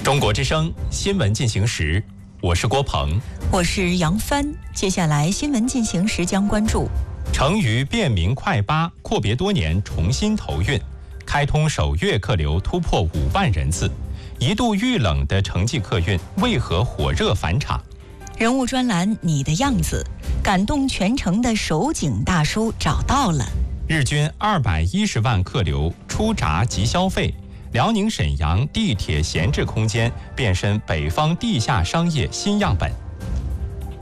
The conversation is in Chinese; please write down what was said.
中国之声新闻进行时，我是郭鹏， 我是杨帆。接下来新闻进行时将关注： 成渝便民快巴阔别多年重新投运，开通首月客流突破5万人次。一度遇冷的城际客运为何火热返场？ 人物专栏你的样子，感动全城的守景大叔找到了。 日均210万客流出闸即消费。辽宁沈阳地铁闲置空间变身北方地下商业新样本。